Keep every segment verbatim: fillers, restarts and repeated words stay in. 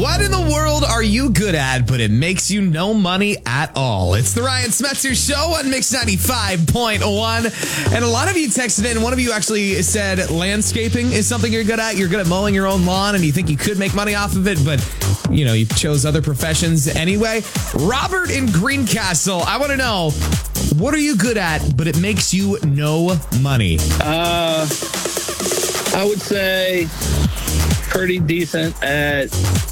What in the world are you good at, but it makes you no money at all? It's the Ryan Smetzer Show on Mix ninety-five point one. And a lot of you texted in. One of you actually said landscaping is something you're good at. You're good at mowing your own lawn and you think you could make money off of it, but you know, you chose other professions anyway. Robert in Greencastle, I want to know, what are you good at, but it makes you no money? Uh, I would say pretty decent at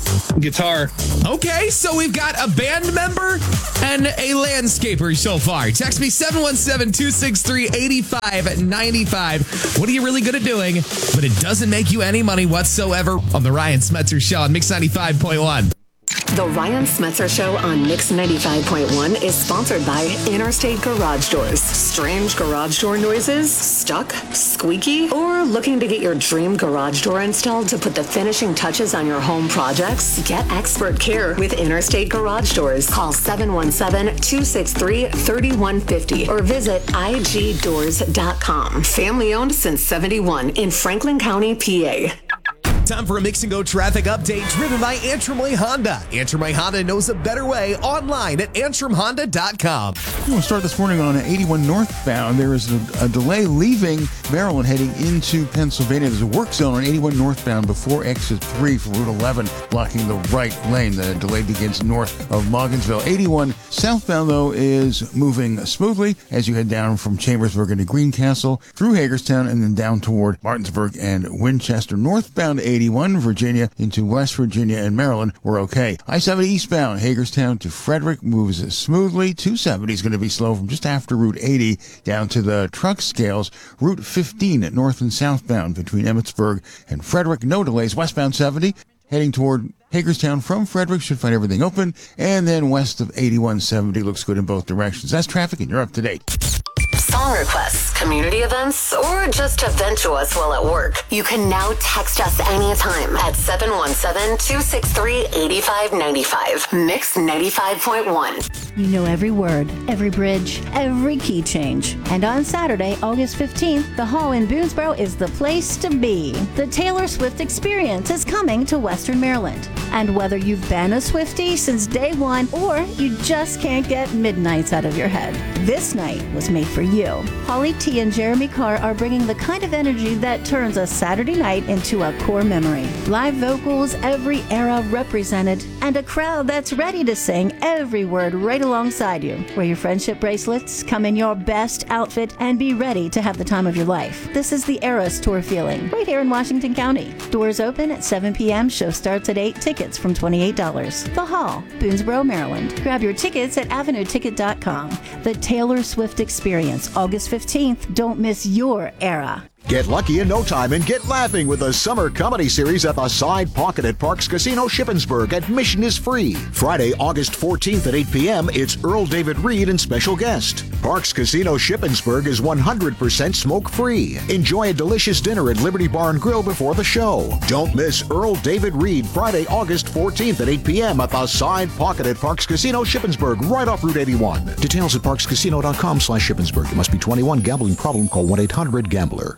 guitar. Okay, so we've got a band member and a landscaper so far. Text me seven one seven, two six three, eight five nine five. What are you really good at doing, but it doesn't make you any money whatsoever on the Ryan Smetzer Show on Mix ninety-five point one. The Ryan Smetzer Show on Mix ninety-five point one is sponsored by Interstate Garage Doors. Strange garage door noises? Stuck? Squeaky? Or looking to get your dream garage door installed to put the finishing touches on your home projects? Get expert care with Interstate Garage Doors. Call seven one seven, two six three, three one five zero or visit I G doors dot com. Family owned since seventy-one in Franklin County, P A. Time for a Mix and Go traffic update driven by Antrim Way Honda. Antrim Way Honda knows a better way online at antrim honda dot com. We'll start this morning on eighty-one northbound. There is a, a delay leaving Maryland heading into Pennsylvania. There's a work zone on eighty-one northbound before exit three for Route eleven, blocking the right lane. The delay begins north of Mogginsville. eighty-one southbound, though, is moving smoothly as you head down from Chambersburg into Greencastle, through Hagerstown, and then down toward Martinsburg and Winchester. Northbound eighty-one, Virginia into West Virginia and Maryland, we're okay. I seventy eastbound, Hagerstown to Frederick moves smoothly. two seventy is going to be slow from just after Route eighty down to the truck scales. Route fifteen at north and southbound between Emmitsburg and Frederick, no delays. Westbound seventy heading toward Hagerstown from Frederick should find everything open. And then west of eighty-one seventy looks good in both directions. That's traffic, and you're up to date. Song requests, community events, or just to vent to us while at work, you can now text us anytime at seven one seven, two six three, eight five nine five. Mix ninety-five point one. You know every word, every bridge, every key change. And on Saturday, August fifteenth, the Hall in Boonesboro is the place to be. The Taylor Swift Experience is coming to Western Maryland. And whether you've been a Swiftie since day one or you just can't get Midnights out of your head, this night was made for you. Holly T and Jeremy Carr are bringing the kind of energy that turns a Saturday night into a core memory. Live vocals, every era represented, and a crowd that's ready to sing every word right alongside you. Wear your friendship bracelets, come in your best outfit, and be ready to have the time of your life. This is the Eras Tour feeling, right here in Washington County. Doors open at seven p.m., show starts at eight, tickets from twenty-eight dollars. The Hall, Boonesboro, Maryland. Grab your tickets at avenue ticket dot com. The Taylor Swift Experience, August fifteenth. Don't miss your era. Get lucky in no time and get laughing with the summer comedy series at the Side Pocket at Parks Casino Shippensburg. Admission is free. Friday, August fourteenth at eight p.m., it's Earl David Reed and special guest. Parks Casino Shippensburg is one hundred percent smoke-free. Enjoy a delicious dinner at Liberty Bar and Grill before the show. Don't miss Earl David Reed Friday, August fourteenth at eight p.m. at the Side Pocket at Parks Casino Shippensburg, right off Route eighty-one. Details at parks casino dot com slash Shippensburg. You must be twenty-one. Gambling problem? Call one eight hundred gambler.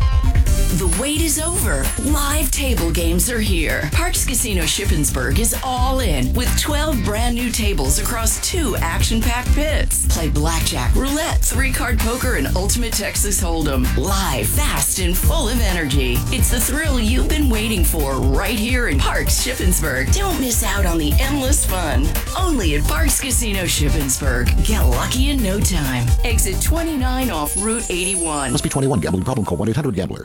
The wait is over. Live table games are here. Parks Casino Shippensburg is all in with twelve brand new tables across two action-packed pits. Play blackjack, roulette, three-card poker, and ultimate Texas Hold'em. Live, fast, and full of energy. It's the thrill you've been waiting for right here in Parks Shippensburg. Don't miss out on the endless fun. Only at Parks Casino Shippensburg. Get lucky in no time. Exit twenty-nine off Route eighty-one. Must be twenty-one. Gambling problem? Call one eight hundred gambler.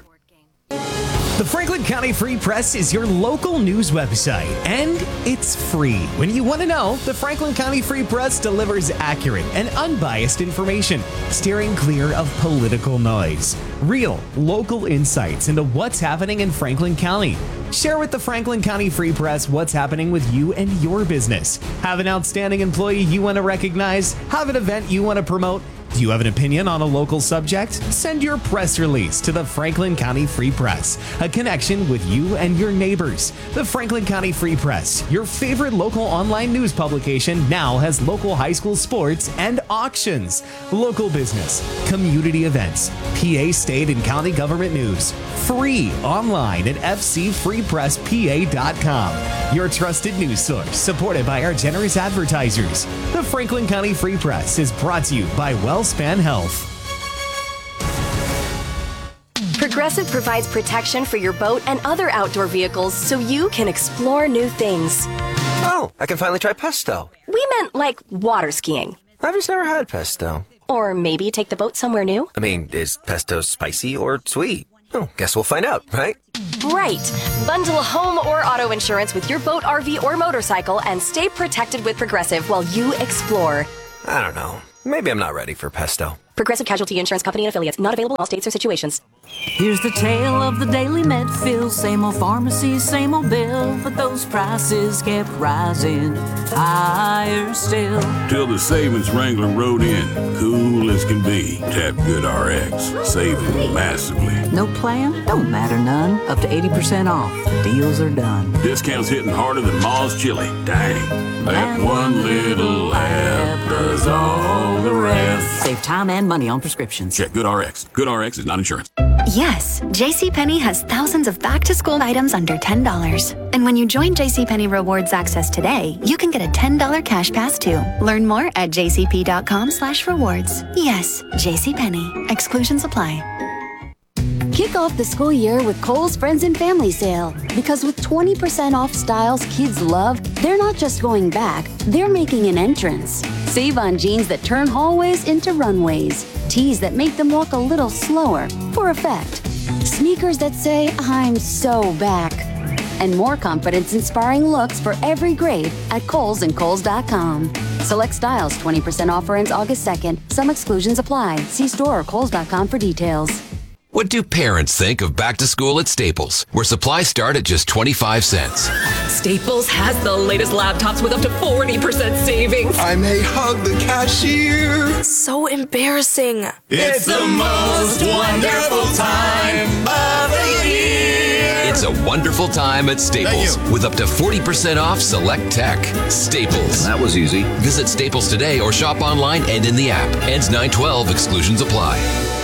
The Franklin County Free Press is your local news website, and it's free. When you want to know, the Franklin County Free Press delivers accurate and unbiased information, steering clear of political noise. Real, local insights into what's happening in Franklin County. Share with the Franklin County Free Press what's happening with you and your business. Have an outstanding employee you want to recognize? Have an event you want to promote? Do you have an opinion on a local subject? Send your press release to the Franklin County Free Press, a connection with you and your neighbors. The Franklin County Free Press, your favorite local online news publication, now has local high school sports and auctions, local business, community events, P A state and county government news. Free online at f c free press p a dot com. your trusted news source, supported by our generous advertisers. The Franklin County Free Press is brought to you by WellSpan Health. Progressive provides protection for your boat and other outdoor vehicles so you can explore new things. Oh, I can finally try pesto. We meant like water skiing. I've just never had pesto. Or maybe take the boat somewhere new. I mean, is pesto spicy or sweet? Oh, guess we'll find out, right? Right. Bundle home or auto insurance with your boat, R V, or motorcycle and stay protected with Progressive while you explore. I don't know. Maybe I'm not ready for pesto. Progressive Casualty Insurance Company and Affiliates. Not available in all states or situations. Here's the tale of the daily med fill. Same old pharmacy, same old bill. But those prices kept rising higher still. Till the savings Wrangler rode in. Cool as can be. Tap GoodRx. Saving massively. No plan? Don't matter none. Up to eighty percent off. Deals are done. Discounts hitting harder than Ma's chili. Dang. That one little app does all the rest. Save time and money on prescriptions. Check GoodRx. GoodRx is not insurance. Yes, JCPenney has thousands of back-to-school items under ten dollars. And when you join JCPenney Rewards Access today, you can get a ten dollars cash pass too. Learn more at jcp.com slash rewards. Yes, JCPenney. Exclusions apply. Kick off the school year with Kohl's Friends and Family Sale. Because with twenty percent off styles kids love, they're not just going back, they're making an entrance. Save on jeans that turn hallways into runways. Tees that make them walk a little slower, for effect. Sneakers that say, I'm so back. And more confidence-inspiring looks for every grade at Kohl's and Kohl's dot com. Select styles, twenty percent offer ends August second. Some exclusions apply. See store or Kohl's dot com for details. What do parents think of back to school at Staples, where supplies start at just twenty-five cents? Staples has the latest laptops with up to forty percent savings. I may hug the cashier. So embarrassing. It's the most wonderful time of the year. It's a wonderful time at Staples with up to forty percent off select tech. Staples. That was easy. Visit Staples today or shop online and in the app. Ends nine twelve. Exclusions apply.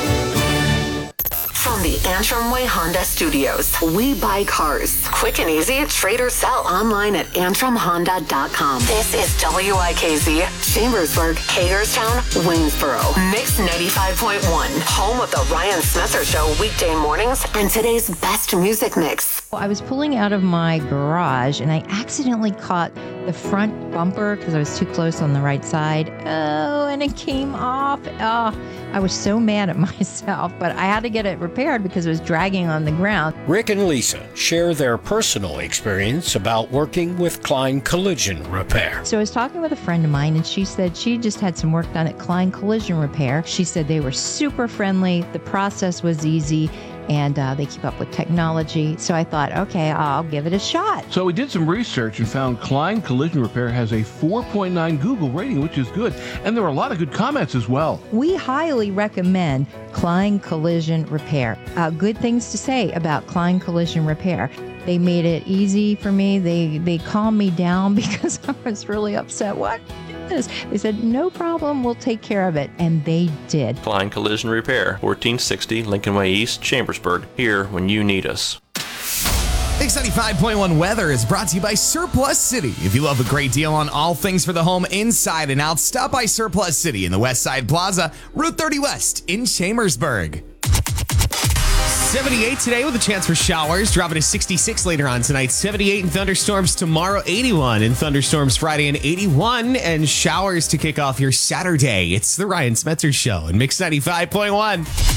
From the Antrim Way Honda Studios, we buy cars. Quick and easy, trade or sell online at antrim honda dot com. This is W I K Z, Chambersburg, Hagerstown, Waynesboro. Mix ninety-five point one, home of the Ryan Smetzer Show weekday mornings and today's best music mix. I was pulling out of my garage and I accidentally caught the front bumper because I was too close on the right side. Oh, and it came off. Oh, I was so mad at myself, but I had to get it repaired because it was dragging on the ground. Rick and Lisa share their personal experience about working with Klein Collision Repair. So I was talking with a friend of mine and she said she just had some work done at Klein Collision Repair. She said they were super friendly. The process was easy. And uh, they keep up with technology. So I thought, okay, I'll give it a shot. So we did some research and found Klein Collision Repair has a four point nine Google rating, which is good. And there were a lot of good comments as well. We highly recommend Klein Collision Repair. Uh, good things to say about Klein Collision Repair. They made it easy for me. They, they calmed me down because I was really upset. What? They said, no problem, we'll take care of it. And they did. Klein Collision Repair, fourteen sixty Lincoln Way East, Chambersburg. Here when you need us. Mix ninety-five point one weather is brought to you by Surplus City. If you love a great deal on all things for the home inside and out, stop by Surplus City in the West Side Plaza, Route thirty West in Chambersburg. seventy-eight today with a chance for showers, dropping to sixty-six later on tonight. seventy-eight and thunderstorms tomorrow, eighty-one and thunderstorms Friday and eighty-one and showers to kick off your Saturday. It's the Ryan Smetzer Show and Mix ninety-five point one.